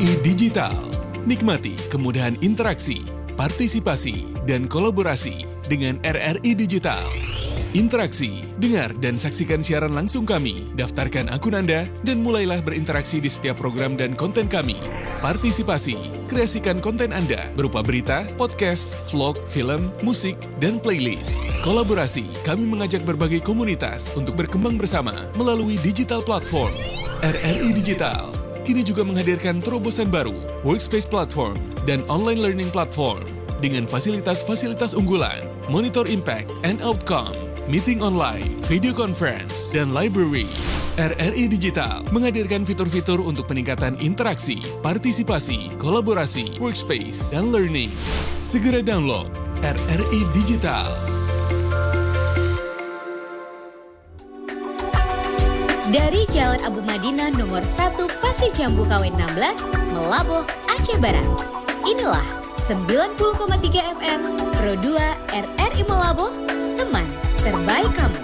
RRI Digital. Nikmati kemudahan interaksi, partisipasi, dan kolaborasi dengan RRI Digital. Interaksi, dengar dan saksikan siaran langsung kami, daftarkan akun Anda, dan mulailah berinteraksi di setiap program dan konten kami. Partisipasi, kreasikan konten Anda berupa berita, podcast, vlog, film, musik, dan playlist. Kolaborasi, kami mengajak berbagai komunitas untuk berkembang bersama melalui digital platform. RRI Digital kini juga menghadirkan terobosan baru, workspace platform, dan online learning platform dengan fasilitas-fasilitas unggulan, monitor impact and outcome, meeting online, video conference, dan library. RRI Digital menghadirkan fitur-fitur untuk peningkatan interaksi, partisipasi, kolaborasi, workspace, dan learning. Segera download RRI Digital. Dari Jalan Abu Madinah nomor 1 Pasir Jambu KW 16, Melaboh, Aceh Barat. Inilah 90,3 FM Pro 2 RRI Melaboh, teman terbaik kamu.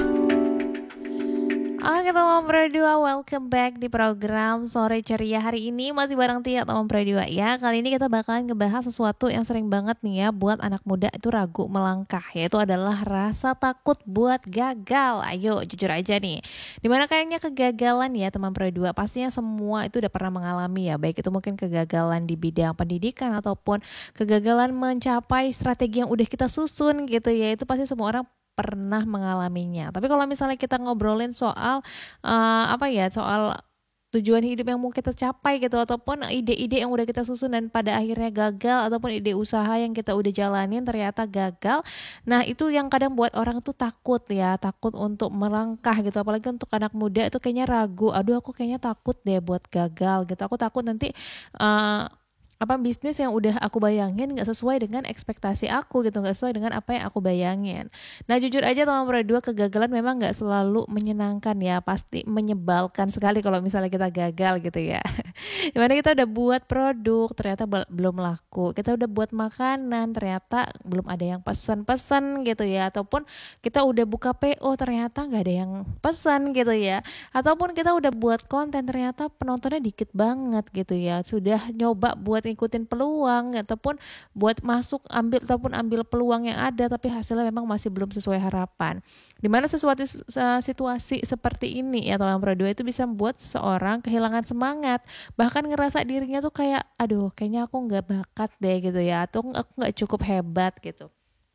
Oke teman Pro 2, welcome back di program Sore Ceria. Hari ini masih bareng Tia teman Pro 2 ya. Kali ini kita bakalan ngebahas sesuatu yang sering banget nih ya buat anak muda itu ragu melangkah, yaitu adalah rasa takut buat gagal. Ayo jujur aja nih, dimana kayaknya kegagalan ya teman Pro 2, pastinya semua itu udah pernah mengalami ya. Baik itu mungkin kegagalan di bidang pendidikan ataupun kegagalan mencapai strategi yang udah kita susun gitu ya. Itu pasti semua orang pernah mengalaminya. Tapi kalau misalnya kita ngobrolin soal soal tujuan hidup yang mau kita capai gitu, ataupun ide-ide yang udah kita susun dan pada akhirnya gagal, ataupun ide usaha yang kita udah jalanin ternyata gagal. Nah itu yang kadang buat orang tuh takut ya, takut untuk melangkah gitu. Apalagi untuk anak muda itu kayaknya ragu, aduh aku kayaknya takut deh buat gagal gitu. Aku takut nanti bisnis yang udah aku bayangin gak sesuai dengan ekspektasi aku gitu, gak sesuai dengan apa yang aku bayangin. Nah jujur aja teman Pro 2, kegagalan memang gak selalu menyenangkan ya, pasti menyebalkan sekali kalau misalnya kita gagal gitu ya. Dimana kita udah buat produk ternyata belum laku, kita udah buat makanan ternyata belum ada yang pesan gitu ya, ataupun kita udah buka PO ternyata gak ada yang pesan gitu ya, ataupun kita udah buat konten ternyata penontonnya dikit banget gitu ya, sudah nyoba buat ikutin peluang ataupun buat ambil peluang yang ada tapi hasilnya memang masih belum sesuai harapan. Dimana sesuatu situasi seperti ini ya teman Pro 2 itu bisa membuat seseorang kehilangan semangat, bahkan ngerasa dirinya tuh kayak aduh kayaknya aku nggak bakat deh gitu ya, atau aku nggak cukup hebat gitu.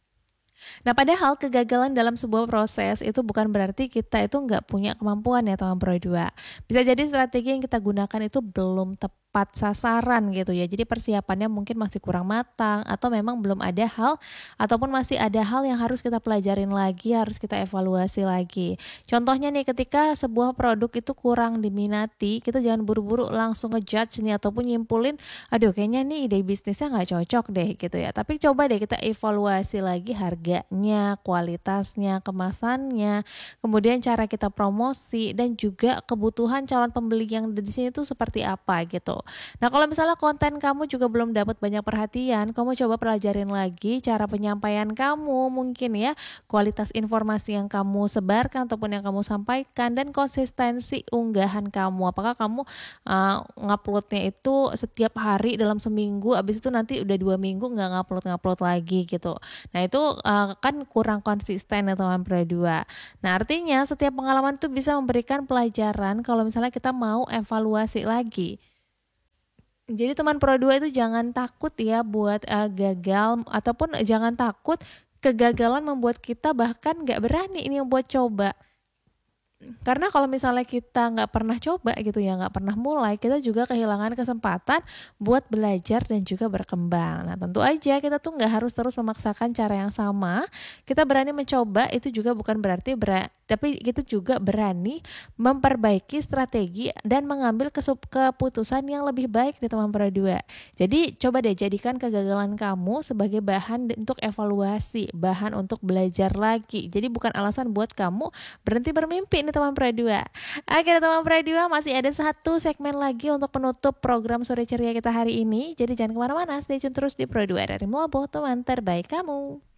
Nah padahal kegagalan dalam sebuah proses itu bukan berarti kita itu nggak punya kemampuan ya teman Pro 2. Bisa jadi strategi yang kita gunakan itu belum tepat sasaran gitu ya. Jadi persiapannya mungkin masih kurang matang, atau memang belum ada hal ataupun masih ada hal yang harus kita pelajarin lagi, harus kita evaluasi lagi. Contohnya nih, ketika sebuah produk itu kurang diminati, kita jangan buru-buru langsung ngejudge nih ataupun nyimpulin aduh kayaknya nih ide bisnisnya nggak cocok deh gitu ya. Tapi coba deh kita evaluasi lagi harganya, kualitasnya, kemasannya, kemudian cara kita promosi, dan juga kebutuhan calon pembeli yang di sini tuh seperti apa gitu. Nah kalau misalnya konten kamu juga belum dapat banyak perhatian, kamu coba pelajarin lagi cara penyampaian kamu mungkin ya, kualitas informasi yang kamu sebarkan ataupun yang kamu sampaikan, dan konsistensi unggahan kamu. Apakah kamu nguploadnya itu setiap hari dalam seminggu, abis itu nanti udah 2 minggu nggak ngupload lagi gitu. Nah itu kan kurang konsisten ya teman Pro 2. Nah artinya setiap pengalaman itu bisa memberikan pelajaran kalau misalnya kita mau evaluasi lagi. Jadi teman Pro 2 itu jangan takut ya buat gagal, ataupun jangan takut kegagalan membuat kita bahkan gak berani ini buat coba. Karena kalau misalnya kita nggak pernah coba gitu ya, nggak pernah mulai, kita juga kehilangan kesempatan buat belajar dan juga berkembang. Nah tentu aja kita tuh nggak harus terus memaksakan cara yang sama. Kita berani mencoba itu juga bukan berarti tapi kita juga berani memperbaiki strategi dan mengambil keputusan yang lebih baik di teman Pro 2. Jadi coba deh jadikan kegagalan kamu sebagai bahan untuk evaluasi, bahan untuk belajar lagi. Jadi bukan alasan buat kamu berhenti bermimpi nih teman Pro 2. Oke teman Pro 2, masih ada satu segmen lagi untuk penutup program Sore Ceria kita hari ini. Jadi jangan kemana-mana, stay tune terus di Pro 2 dari Melaboh, teman terbaik kamu.